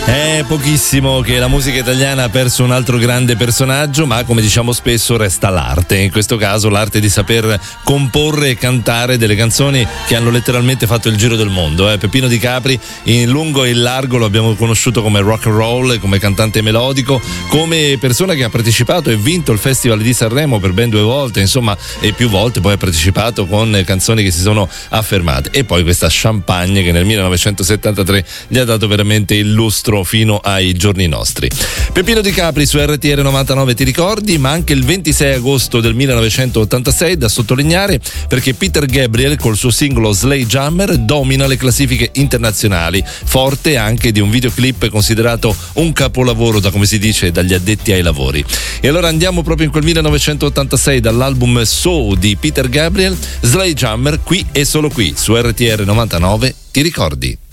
È pochissimo che la musica italiana ha perso un altro grande personaggio, ma come diciamo spesso resta l'arte. In questo caso l'arte di saper comporre e cantare delle canzoni che hanno letteralmente fatto il giro del mondo. Peppino Di Capri in lungo e in largo lo abbiamo conosciuto come rock and roll, come cantante melodico, come persona che ha partecipato e vinto il Festival di Sanremo per ben 2 volte, insomma, e più volte poi ha partecipato con canzoni che si sono affermate. E poi questa Champagne che nel 1973 gli ha dato veramente il lustro fino ai giorni nostri. Peppino Di Capri su RTR 99 ti ricordi, ma anche il 26 agosto del 1986 da sottolineare, perché Peter Gabriel col suo singolo Sledgehammer domina le classifiche internazionali, forte anche di un videoclip considerato un capolavoro, da come si dice dagli addetti ai lavori. E allora andiamo proprio in quel 1986 dall'album So di Peter Gabriel, Sledgehammer, qui e solo qui su RTR 99 ti ricordi.